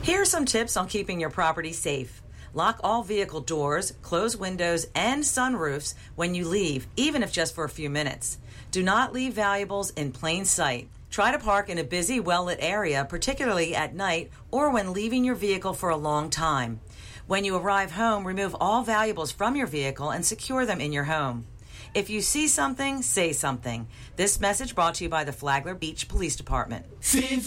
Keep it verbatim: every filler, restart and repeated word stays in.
Here are some tips on keeping your property safe. Lock all vehicle doors, close windows, and sunroofs when you leave, even if just for a few minutes. Do not leave valuables in plain sight. Try to park in a busy, well-lit area, particularly at night or when leaving your vehicle for a long time. When you arrive home, remove all valuables from your vehicle and secure them in your home. If you see something, say something. This message brought to you by the Flagler Beach Police Department. fifty